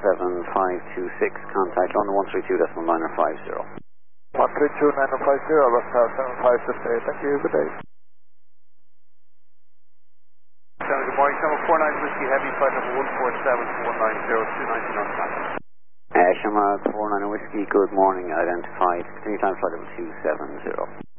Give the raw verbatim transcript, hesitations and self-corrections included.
seven five two six, contact London one three two decimal nine five zero. one three two nine five zero, Alpha Tower seven five six eight, thank you, good day. Good morning, seven four nine Whiskey Heavy, flight number one four seven four nine zero two nineteen on contact. Uh, Shamrock four nine Whiskey, good morning, identified, continue time flight level two seven zero.